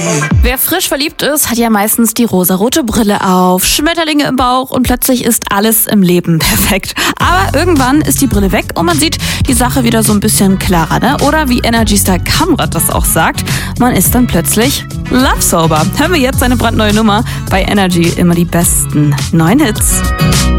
Wer frisch verliebt ist, hat ja meistens die rosarote Brille auf, Schmetterlinge im Bauch und plötzlich ist alles im Leben perfekt. Aber irgendwann ist die Brille weg und man sieht die Sache wieder so ein bisschen klarer, ne? Oder wie Energy-Star Kamrat das auch sagt, man ist dann plötzlich love sober. Hören wir jetzt seine brandneue Nummer bei Energy, immer die besten neuen Hits.